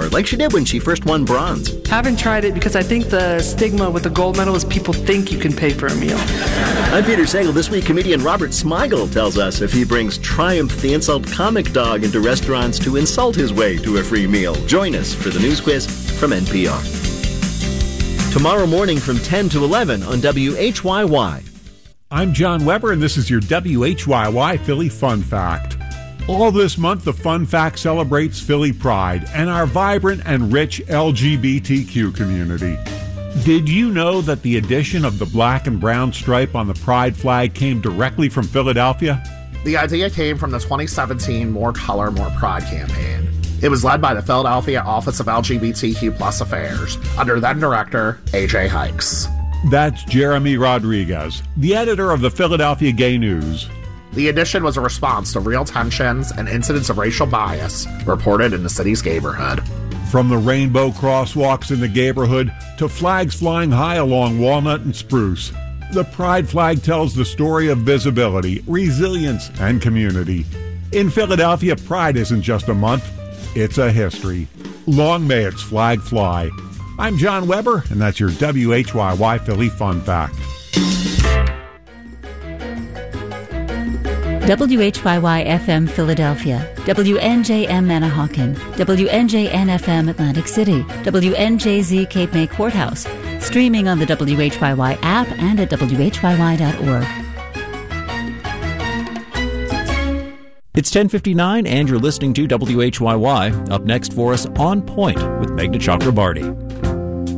more, like she did when she first won bronze. Haven't tried it because I think the stigma with the gold medal is people think you can pay for a meal. I'm Peter Sagal. This week, comedian Robert Smigel tells us if he brings Triumph the Insult Comic Dog into restaurants to insult his way to a free meal. Join us for the news quiz from NPR. Tomorrow morning from 10 to 11 on WHYY. I'm John Weber, and this is your WHYY Philly Fun Fact. All this month, the Fun Fact celebrates Philly pride and our vibrant and rich LGBTQ community. Did you know that the addition of the black and brown stripe on the pride flag came directly from Philadelphia? The idea came from the 2017 More Color, More Pride campaign. It was led by the Philadelphia Office of LGBTQ Plus Affairs, under then-director A.J. Hikes. That's Jeremy Rodriguez, the editor of the Philadelphia Gay News. The addition was a response to real tensions and incidents of racial bias reported in the city's neighborhood. From the rainbow crosswalks in the neighborhood to flags flying high along Walnut and Spruce, the Pride flag tells the story of visibility, resilience, and community. In Philadelphia, Pride isn't just a month, it's a history. Long may its flag fly. I'm John Weber, and that's your WHYY Philly Fun Fact. WHYY-FM Philadelphia, WNJM Manahawkin, WNJN-FM Atlantic City, WNJZ Cape May Courthouse, streaming on the WHYY app and at WHYY.org. It's 10:59 and you're listening to WHYY. Up next for us, On Point with Meghna Chakrabarty.